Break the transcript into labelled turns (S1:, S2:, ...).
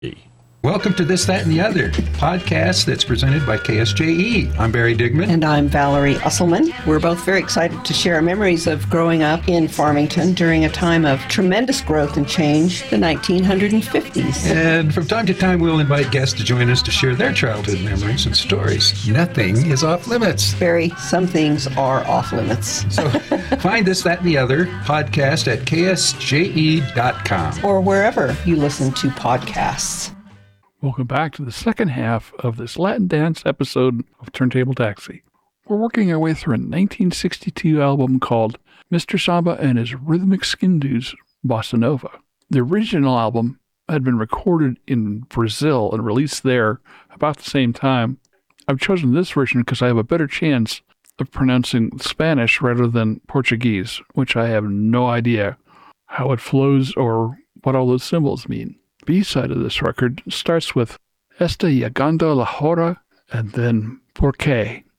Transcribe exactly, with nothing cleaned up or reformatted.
S1: Welcome to This, That, and the Other, podcast that's presented by K S J E. I'm Barry Digman.
S2: And I'm Valerie Usselman. We're both very excited to share our memories of growing up in Farmington during a time of tremendous growth and change, the nineteen fifties.
S1: And from time to time, we'll invite guests to join us to share their childhood memories and stories. Nothing is off limits.
S2: Barry, some things are off limits.
S1: So find This, That, and the Other podcast at K S J E dot com.
S2: Or wherever you listen to podcasts.
S3: Welcome back to the second half of this Latin dance episode of Turntable Taxi. We're working our way through a nineteen sixty-two album called Mister Samba and His Rhythmic Skin Dudes Bossa Nova. The original album had been recorded in Brazil and released there about the same time. I've chosen this version because I have a better chance of pronouncing Spanish rather than Portuguese, which I have no idea how it flows or what all those symbols mean. B-side of this record starts with Está llegando la hora and then Por qué.